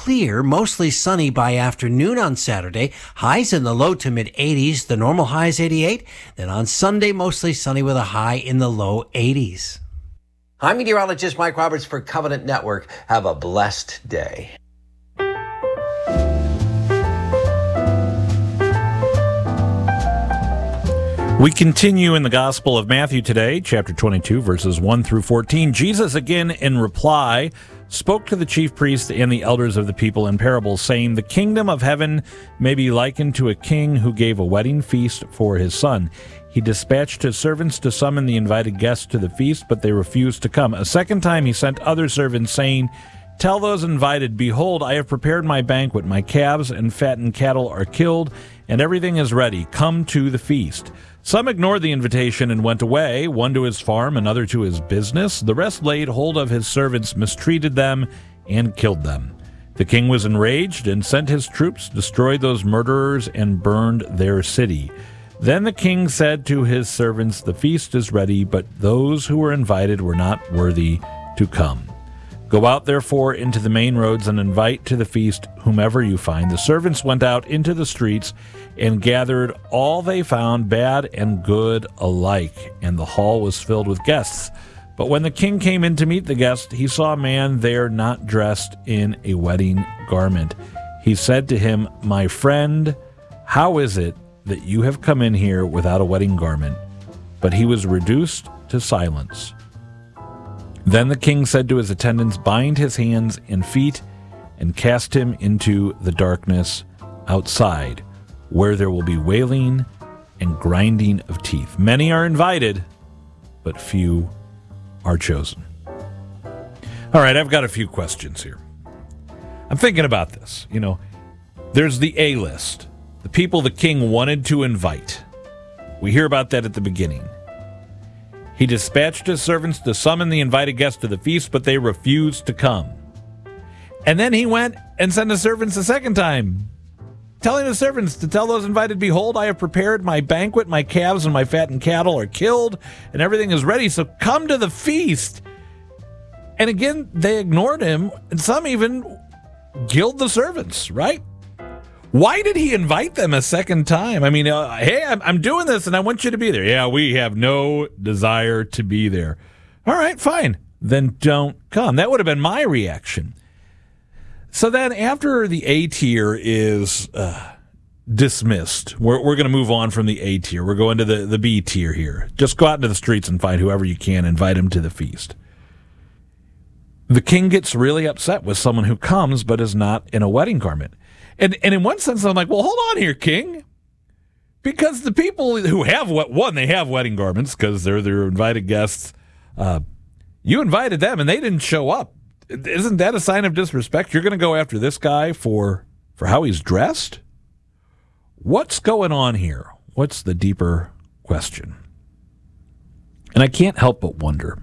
clear, mostly sunny by afternoon on Saturday. Highs in the low to mid 80s. The normal high is 88. Then on Sunday, mostly sunny with a high in the low 80s. I'm meteorologist Mike Roberts for Covenant Network. Have a blessed day. We continue in the Gospel of Matthew today, chapter 22, verses 1 through 14. Jesus, again in reply, spoke to the chief priests and the elders of the people in parables, saying, "The kingdom of heaven may be likened to a king who gave a wedding feast for his son. He dispatched his servants to summon the invited guests to the feast, but they refused to come. A second time he sent other servants, saying, 'Tell those invited, behold, I have prepared my banquet. My calves and fattened cattle are killed, and everything is ready. Come to the feast.' Some ignored the invitation and went away, one to his farm, another to his business. The rest laid hold of his servants, mistreated them, and killed them. The king was enraged and sent his troops, destroyed those murderers, and burned their city. Then the king said to his servants, 'The feast is ready, but those who were invited were not worthy to come. Go out, therefore, into the main roads and invite to the feast whomever you find.' The servants went out into the streets and gathered all they found, bad and good alike, and the hall was filled with guests. But when the king came in to meet the guests, he saw a man there not dressed in a wedding garment. He said to him, 'My friend, how is it that you have come in here without a wedding garment?' But he was reduced to silence. Then the king said to his attendants, 'Bind his hands and feet and cast him into the darkness outside, where there will be wailing and grinding of teeth. Many are invited, but few are chosen.'" All right, I've got a few questions here. I'm thinking about this. There's the A-list, the people the king wanted to invite. We hear about that at the beginning. He dispatched his servants to summon the invited guests to the feast, but they refused to come. And then he went and sent his servants a second time, telling his servants to tell those invited, "Behold, I have prepared my banquet. My calves and my fattened cattle are killed, and everything is ready, so come to the feast." And again, they ignored him, and some even killed the servants, right? Why did he invite them a second time? I mean, hey, I'm doing this, and I want you to be there. Yeah, we have no desire to be there. All right, fine. Then don't come. That would have been my reaction. So then after the A tier is dismissed, we're going to move on from the A tier. We're going to the B tier here. Just go out into the streets and find whoever you can, invite him to the feast. The king gets really upset with someone who comes but is not in a wedding garment. And in one sense, I'm like, well, hold on here, king. Because the people who have, they have wedding garments because they're their invited guests. You invited them and they didn't show up. Isn't that a sign of disrespect? You're going to go after this guy for how he's dressed? What's going on here? What's the deeper question? And I can't help but wonder.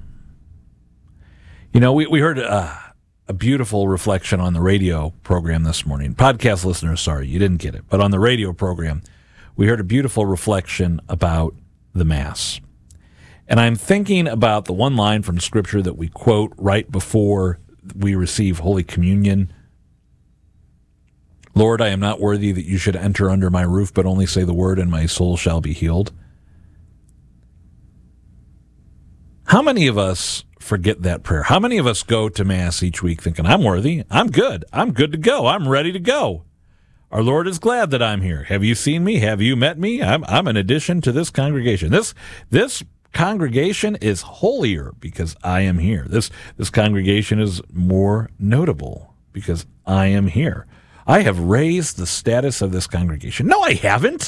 We heard a beautiful reflection on the radio program this morning. Podcast listeners, sorry, you didn't get it. But on the radio program, we heard a beautiful reflection about the Mass. And I'm thinking about the one line from Scripture that we quote right before we receive Holy Communion. "Lord, I am not worthy that you should enter under my roof, but only say the word and my soul shall be healed." How many of us forget that prayer? How many of us go to Mass each week thinking, I'm worthy, I'm good to go, I'm ready to go. Our Lord is glad that I'm here. Have you seen me? Have you met me? I'm an addition to this congregation. This congregation is holier because I am here. This congregation is more notable because I am here. I have raised the status of this congregation. No, I haven't.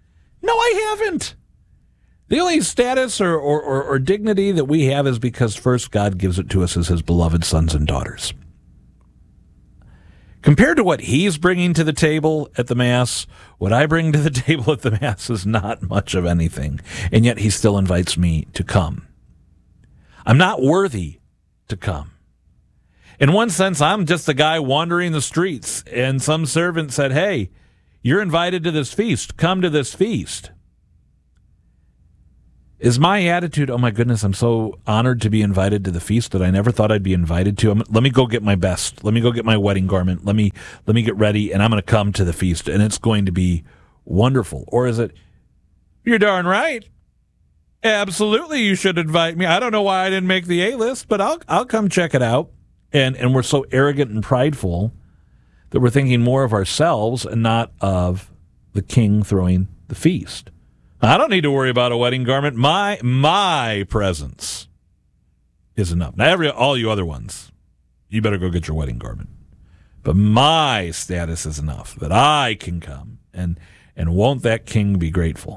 The only status or dignity that we have is because first God gives it to us as his beloved sons and daughters. Compared to what he's bringing to the table at the Mass, what I bring to the table at the Mass is not much of anything, and yet he still invites me to come. I'm not worthy to come. In one sense, I'm just a guy wandering the streets, and some servant said, "Hey, you're invited to this feast. Come to this feast." Is my attitude, oh my goodness, I'm so honored to be invited to the feast that I never thought I'd be invited to. Let me go get my best. Let me go get my wedding garment. Let me get ready, and I'm going to come to the feast, and it's going to be wonderful. Or is it, you're darn right. Absolutely, you should invite me. I don't know why I didn't make the A-list, but I'll come check it out. And we're so arrogant and prideful that we're thinking more of ourselves and not of the king throwing the feast. I don't need to worry about a wedding garment. My presence is enough. Now, all you other ones, you better go get your wedding garment. But my status is enough that I can come, and won't that king be grateful?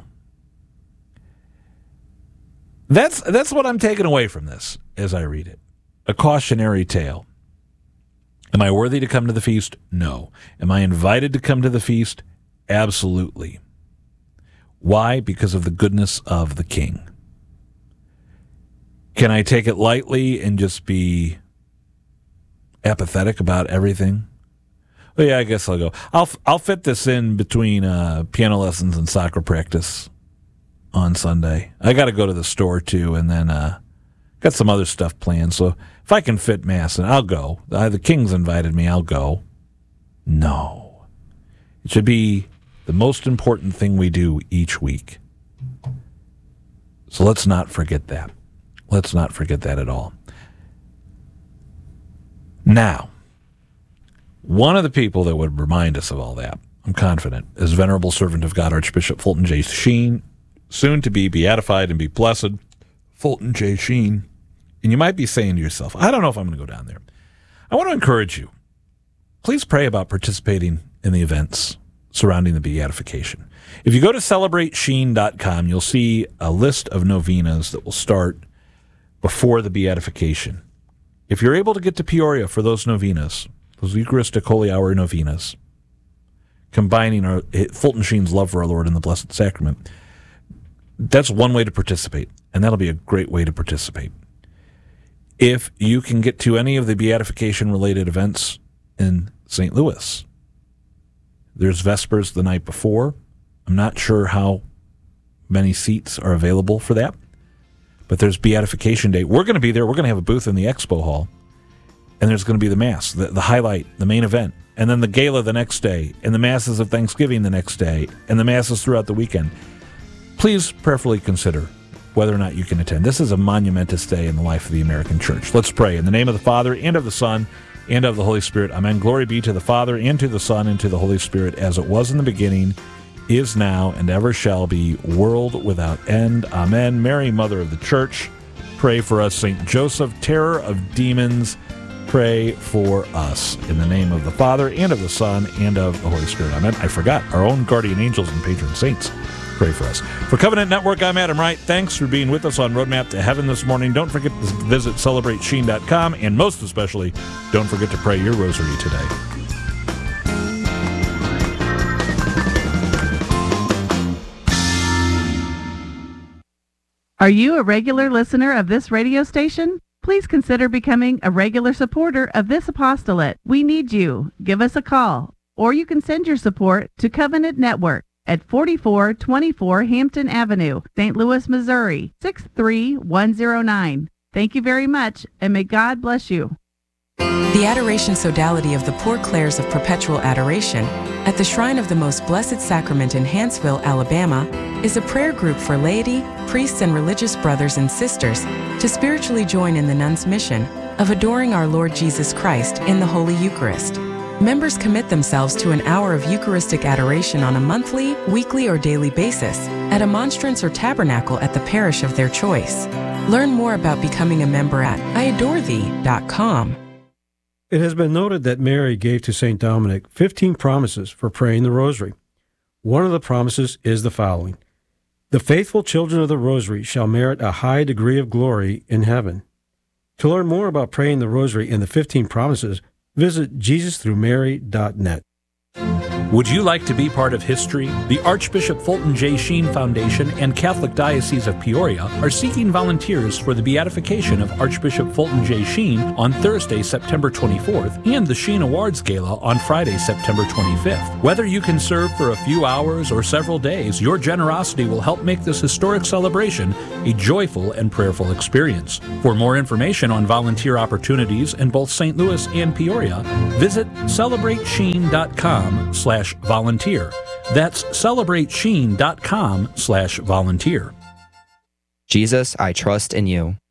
That's what I'm taking away from this as I read it. A cautionary tale. Am I worthy to come to the feast? No. Am I invited to come to the feast? Absolutely. Why? Because of the goodness of the king. Can I take it lightly and just be apathetic about everything? Well, yeah, I guess I'll go. I'll fit this in between piano lessons and soccer practice on Sunday. I got to go to the store too, and then got some other stuff planned. So if I can fit Mass, and I'll go. The King's invited me. I'll go. No, it should be the most important thing we do each week. So let's not forget that. Let's not forget that at all. Now, one of the people that would remind us of all that, I'm confident, is Venerable Servant of God, Archbishop Fulton J. Sheen, soon to be beatified and be blessed, Fulton J. Sheen. And you might be saying to yourself, I don't know if I'm going to go down there. I want to encourage you. Please pray about participating in the events surrounding the beatification. If you go to celebratesheen.com, you'll see a list of novenas that will start before the beatification. If you're able to get to Peoria for those novenas, those Eucharistic Holy Hour novenas, combining Fulton Sheen's love for our Lord and the Blessed Sacrament, that's one way to participate, and that'll be a great way to participate. If you can get to any of the beatification-related events in St. Louis, there's Vespers the night before. I'm not sure how many seats are available for that, but there's Beatification Day. We're going to be there. We're going to have a booth in the Expo Hall, and there's going to be the Mass, the highlight, the main event, and then the gala the next day, and the Masses of Thanksgiving the next day, and the Masses throughout the weekend. Please prayerfully consider whether or not you can attend. This is a monumentous day in the life of the American Church. Let's pray. In the name of the Father, and of the Son, and of the Holy Spirit. Amen. Glory be to the Father, and to the Son, and to the Holy Spirit, as it was in the beginning, is now, and ever shall be, world without end. Amen. Mary, Mother of the Church, pray for us. Saint Joseph, terror of demons, pray for us. In the name of the Father, and of the Son, and of the Holy Spirit. Amen. I forgot, our own guardian angels and patron saints, pray for us. For Covenant Network, I'm Adam Wright. Thanks for being with us on Roadmap to Heaven this morning. Don't forget to visit CelebrateSheen.com, and most especially, don't forget to pray your rosary today. Are you a regular listener of this radio station? Please consider becoming a regular supporter of this apostolate. We need you. Give us a call, or you can send your support to Covenant Network at 4424 Hampton Avenue, St. Louis, Missouri, 63109. Thank you very much, and may God bless you. The Adoration Sodality of the Poor Clares of Perpetual Adoration at the Shrine of the Most Blessed Sacrament in Hanceville, Alabama, is a prayer group for laity, priests, and religious brothers and sisters to spiritually join in the nuns' mission of adoring our Lord Jesus Christ in the Holy Eucharist. Members commit themselves to an hour of Eucharistic adoration on a monthly, weekly, or daily basis at a monstrance or tabernacle at the parish of their choice. Learn more about becoming a member at iadorethee.com. It has been noted that Mary gave to St. Dominic 15 promises for praying the Rosary. One of the promises is the following: the faithful children of the Rosary shall merit a high degree of glory in heaven. To learn more about praying the Rosary and the 15 promises, visit JesusThroughMary.net. Would you like to be part of history? The Archbishop Fulton J. Sheen Foundation and Catholic Diocese of Peoria are seeking volunteers for the beatification of Archbishop Fulton J. Sheen on Thursday, September 24th, and the Sheen Awards Gala on Friday, September 25th. Whether you can serve for a few hours or several days, your generosity will help make this historic celebration a joyful and prayerful experience. For more information on volunteer opportunities in both St. Louis and Peoria, visit celebratesheen.com/volunteer. That's celebratesheen.com/volunteer. Jesus, I trust in you.